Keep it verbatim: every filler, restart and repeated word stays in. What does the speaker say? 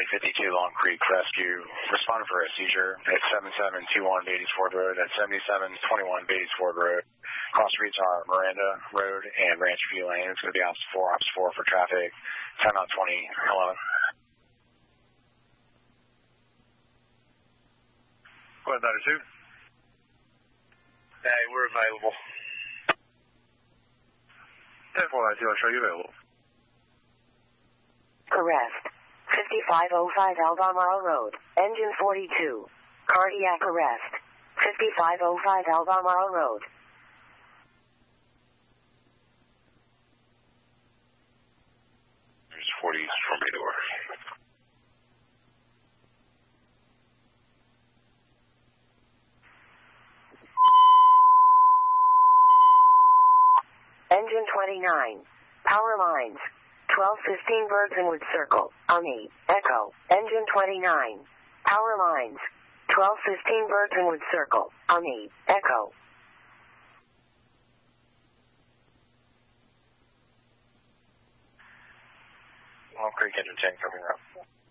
fifty-two Long Creek Rescue. Responded for a seizure at seventy-seven twenty-one Beatties Ford Road at seventy-seven twenty-one Beatties Ford Road. Cross streets are Miranda Road and Ranch View Lane. It's going to be ops four, ops four for traffic. ten on twenty eleven. Go ahead, ninety-two. Hey, we're available. ten four ninety-two, I'll show you available. Arrest. fifty-five oh five Albemarle Road, engine forty-two. Cardiac arrest. fifty-five oh five Albemarle Road. There's forties from me to work. Engine twenty-nine. Power lines. twelve fifteen Bergenwood Circle, Ami, Echo. Engine twenty-nine. Power lines. twelve fifteen Bergenwood Circle, Ami, Echo. Long Creek Engine ten coming up.